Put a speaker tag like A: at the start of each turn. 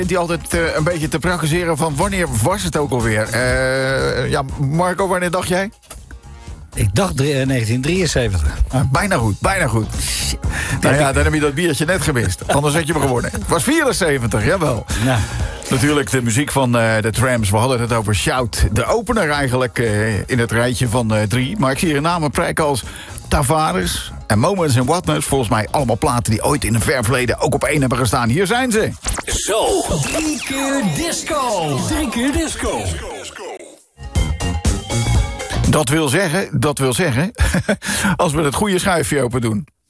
A: Die altijd een beetje te praktiseren van wanneer was het ook alweer? Marco, wanneer dacht jij?
B: Ik dacht 1973.
A: Bijna goed, bijna goed. Nou ja, dan heb je dat biertje net gemist. Anders had je hem gewonnen. Het was 74, jawel.
B: Nou.
A: Natuurlijk de muziek van de Trams. We hadden het over Shout. De opener eigenlijk in het rijtje van 3. Maar ik zie hier namen prijken als Tavares en Moments and Whatnot. Volgens mij allemaal platen die ooit in een ver verleden ook op 1 hebben gestaan. Hier zijn ze.
C: Zo, 3 keer disco. 3 keer disco.
A: Dat wil zeggen, als we het goede schuifje open doen.